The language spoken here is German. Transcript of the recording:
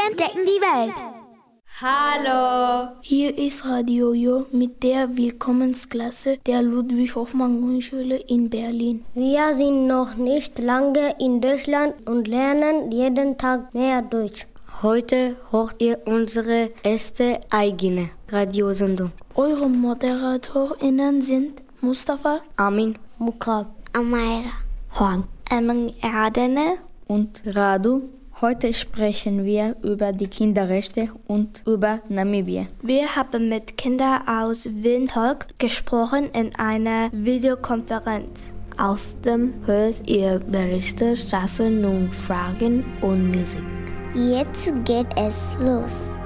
entdecken die Welt. Hallo! Hier ist Radio Jo mit der Willkommensklasse der Ludwig-Hoffmann-Grundschule in Berlin. Wir sind noch nicht lange in Deutschland und lernen jeden Tag mehr Deutsch. Heute hört ihr unsere erste eigene Radiosendung. Eure ModeratorInnen sind Mustafa, Amin, Mukrab, Amaira, Horn, Erdene und Radu. Heute sprechen wir über die Kinderrechte und über Namibia. Wir haben mit Kindern aus Windhoek gesprochen in einer Videokonferenz. Außerdem hört ihr Berichte, Straßen und Fragen und Musik. Jetzt geht es los.